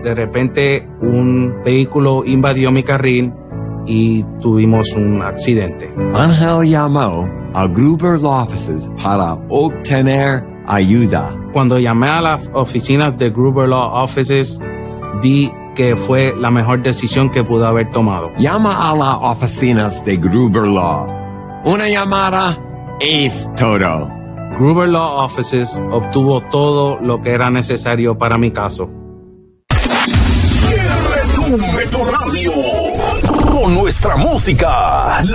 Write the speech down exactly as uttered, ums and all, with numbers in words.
De repente un vehículo invadió mi carril y tuvimos un accidente. Ángel llamó a Gruber Law Offices para obtener ayuda. Cuando llamé a las oficinas de Gruber Law Offices, vi que fue la mejor decisión que pude haber tomado. Llama a las oficinas de Gruber Law. Una llamada es todo. Gruber Law Offices obtuvo todo lo que era necesario para mi caso. Que retumbe tu radio con nuestra música.